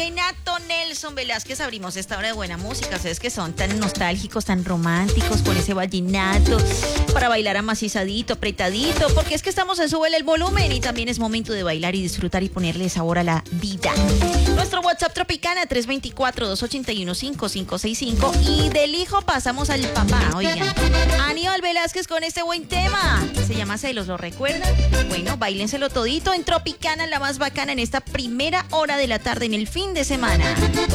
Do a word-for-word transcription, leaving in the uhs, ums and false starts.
vallenato. Nelson Velázquez, abrimos esta hora de buena música. Ustedes que son tan nostálgicos, tan románticos con ese vallenato para bailar amacizadito, apretadito, porque es que estamos en Súbele el Volumen y también es momento de bailar y disfrutar y ponerle sabor a la vida. Nuestro WhatsApp Tropicana tres dos cuatro, dos ocho uno, cinco cinco seis cinco y del hijo pasamos al papá. Oigan, Aníbal Velázquez con este buen tema. Se llama Celos, ¿lo recuerdan? Bueno, báilenselo todito en Tropicana, la más bacana en esta primera hora de la tarde en el fin de semana.